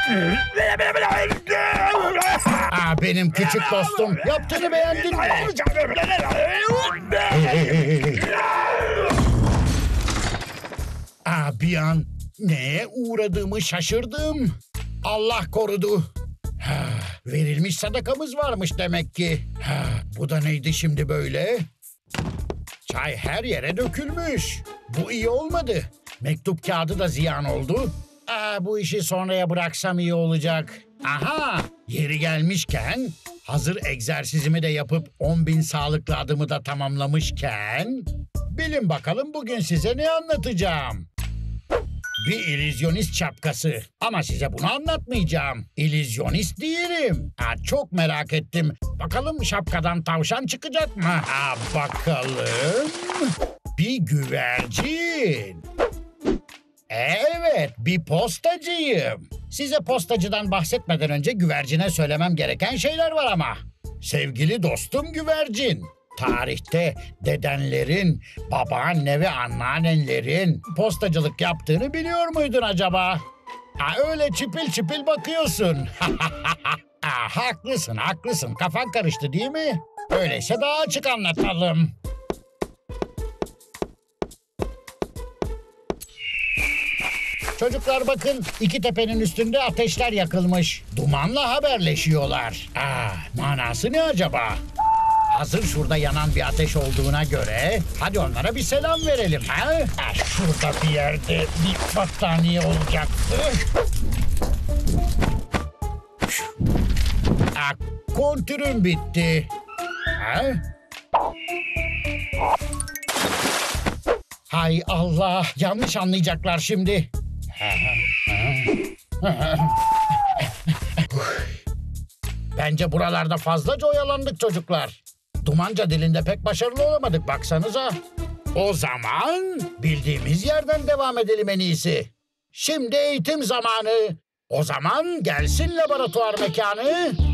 Benim küçük dostum. Yaptığını beğendin mi? Bir an neye uğradığımı şaşırdım. Allah korudu. Verilmiş sadakamız varmış demek ki. Bu da neydi şimdi böyle? Çay her yere dökülmüş. Bu iyi olmadı. Mektup kağıdı da ziyan oldu. Bu işi sonraya bıraksam iyi olacak. Aha! Yeri gelmişken, hazır egzersizimi de yapıp 10.000 sağlıklı adımı da tamamlamışken, bilin bakalım bugün size ne anlatacağım. Bir illüzyonist şapkası. Ama size bunu anlatmayacağım. İllüzyonist değilim. Çok merak ettim. Bakalım şapkadan tavşan çıkacak mı? Bakalım. Bir güvercin. Evet, bir postacıyım. Size postacıdan bahsetmeden önce güvercine söylemem gereken şeyler var ama. Sevgili dostum güvercin. Tarihte dedenlerin, babaanne ve anneannelerin postacılık yaptığını biliyor muydun acaba? Öyle çipil çipil bakıyorsun. Haklısın. Kafan karıştı değil mi? Öyleyse daha açık anlatalım. Çocuklar bakın, iki tepenin üstünde ateşler yakılmış. Dumanla haberleşiyorlar. Manası ne acaba? Hazır şurada yanan bir ateş olduğuna göre hadi onlara bir selam verelim. Şurada bir yerde bir battaniye olacaktı. Kontürüm bitti. Hay Allah, yanlış anlayacaklar şimdi. Bence buralarda fazlaca oyalandık çocuklar. Dumanca dilinde pek başarılı olamadık baksanıza. O zaman bildiğimiz yerden devam edelim en iyisi. Şimdi eğitim zamanı. O zaman gelsin laboratuvar mekanı.